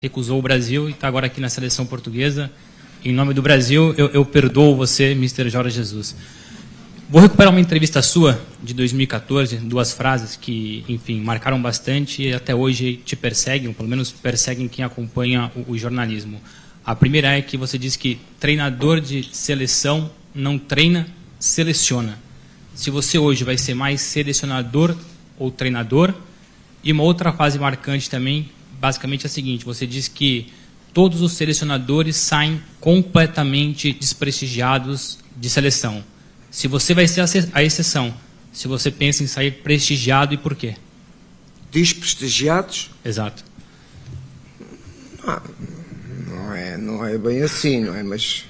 recusou o Brasil e está agora aqui na seleção portuguesa. Em nome do Brasil, eu perdoo você, Mr. Jorge Jesus. Vou recuperar uma entrevista sua, de 2014, 2 frases que, enfim, marcaram bastante e até hoje te perseguem, ou pelo menos perseguem quem acompanha o jornalismo. A primeira é que você diz que treinador de seleção não treina, seleciona. Se você hoje vai ser mais selecionador ou treinador. E uma outra frase marcante também, basicamente é a seguinte: você diz que todos os selecionadores saem completamente desprestigiados de seleção. Se você vai ser a exceção, se você pensa em sair prestigiado, e por quê? Desprestigiados? Exato. Não é bem assim, não é? Mas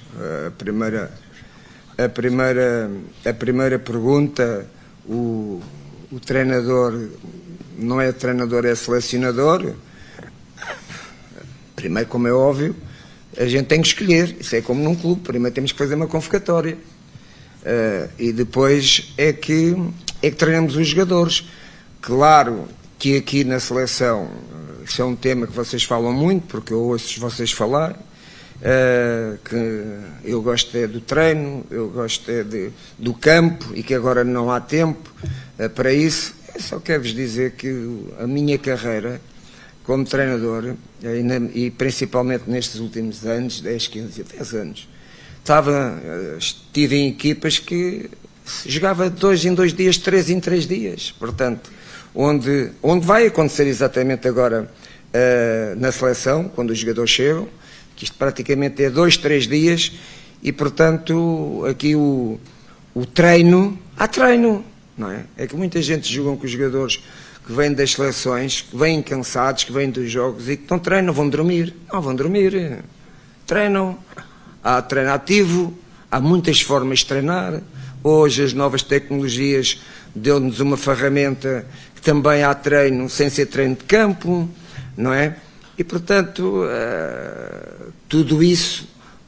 a primeira pergunta, o treinador não é treinador, é selecionador. Primeiro, como é óbvio, a gente tem que escolher. Isso é como num clube. Primeiro temos que fazer uma convocatória. E depois é que treinamos os jogadores. Claro que aqui na seleção, isso é um tema que vocês falam muito, porque eu ouço vocês falar, que eu gosto do treino, eu gosto do campo, e que agora não há tempo para isso. Eu só quero vos dizer que a minha carreira como treinador, e principalmente nestes últimos anos, 10, 15, 10 anos, estive em equipas que jogava 2 em 2 dias, 3 em 3 dias. Portanto, onde vai acontecer exatamente agora na seleção, quando os jogadores chegam, que isto praticamente é 2, 3 dias, e portanto aqui o treino, há treino, não é? É que muita gente joga com os jogadores que vêm das seleções, que vêm cansados, que vêm dos jogos e que não treinam, vão dormir. Não, vão dormir. Treinam. Há treino ativo, há muitas formas de treinar. Hoje as novas tecnologias deu-nos uma ferramenta que também há treino sem ser treino de campo, não é? E portanto, tudo isso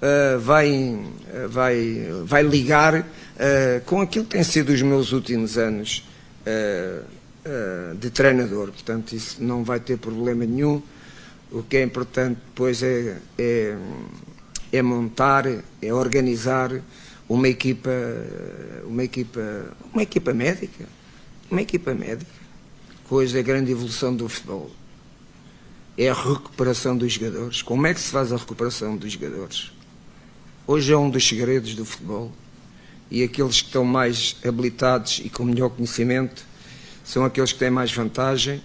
vai ligar com aquilo que tem sido os meus últimos anos de treinador. Portanto, isso não vai ter problema nenhum. O que é importante depois é montar, é organizar uma equipa médica. Uma equipa médica. Hoje a grande evolução do futebol é a recuperação dos jogadores. Como é que se faz a recuperação dos jogadores? Hoje é um dos segredos do futebol, e aqueles que estão mais habilitados e com melhor conhecimento são aqueles que têm mais vantagem.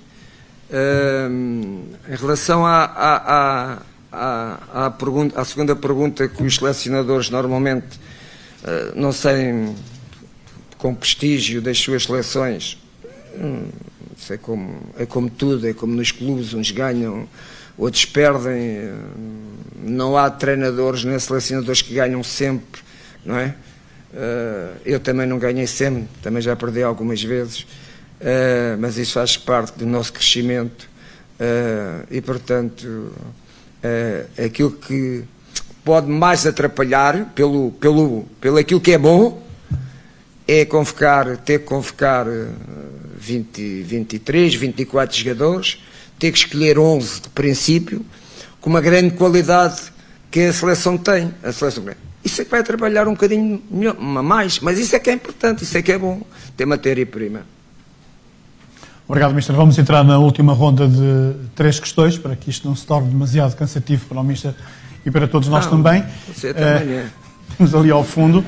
Em relação à segunda pergunta, que os selecionadores normalmente não saem com prestígio das suas seleções, isso é como tudo, é como nos clubes, uns ganham, outros perdem. Não há treinadores nem selecionadores que ganham sempre, não é? Eu também não ganhei sempre, também já perdi algumas vezes, mas isso faz parte do nosso crescimento, e portanto aquilo que pode mais atrapalhar pelo aquilo que é bom é ter que convocar 20, 23, 24 jogadores, ter que escolher 11 de princípio, com uma grande qualidade que a seleção tem. Isso é que vai trabalhar um bocadinho melhor, mais, mas isso é que é importante, isso é que é bom, ter matéria-prima. Obrigado, Mister. Vamos entrar na última ronda de 3 questões, para que isto não se torne demasiado cansativo para o Mister e para todos nós também. Você também é. Temos ali ao fundo.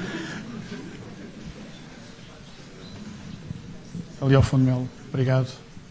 Ali ao fundo, Melo. Obrigado.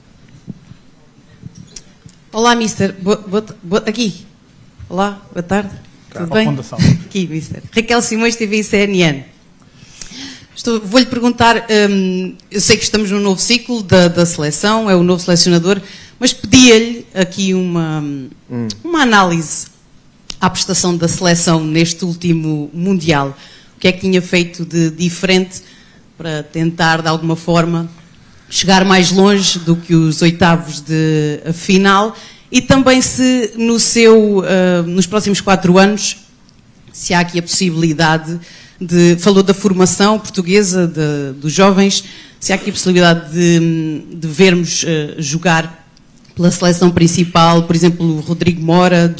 Olá, Mister. Aqui. Olá, boa tarde. Tudo bem? Fundo da sala. Aqui, Mister. Raquel Simões, TV CNN. Vou-lhe perguntar, eu sei que estamos num novo ciclo da seleção, é o novo selecionador, mas pedia-lhe aqui uma análise à prestação da seleção neste último Mundial. O que é que tinha feito de diferente para tentar, de alguma forma, chegar mais longe do que os oitavos de final, e também se nos próximos 4 anos, se há aqui a possibilidade falou da formação portuguesa dos jovens, se há aqui a possibilidade de vermos jogar pela seleção principal, por exemplo, o Rodrigo Mora,